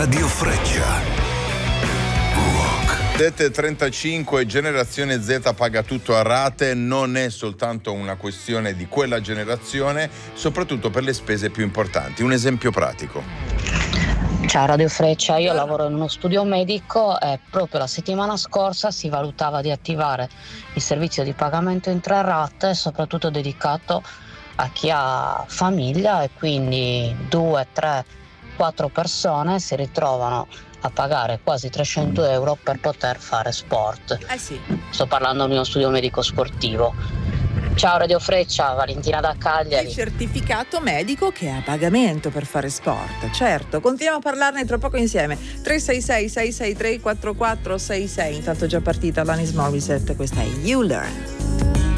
Radio Freccia. 7:35, generazione Z paga tutto a rate. Non è soltanto una questione di quella generazione, soprattutto per le spese più importanti. Un esempio pratico. Ciao Radio Freccia, io lavoro in uno studio medico e proprio la settimana scorsa si valutava di attivare il servizio di pagamento in 3 rate, soprattutto dedicato a chi ha famiglia, e quindi 2, 3, 4 persone si ritrovano a pagare quasi 300 euro per poter fare sport. Sì. Sto parlando di uno studio medico sportivo. Ciao Radio Freccia, Valentina da Cagliari. Il certificato medico che è a pagamento per fare sport, certo. Continuiamo a parlarne tra poco insieme. 366 663 4466. Intanto è già partita l'Anis Morissette, questa è You Learn.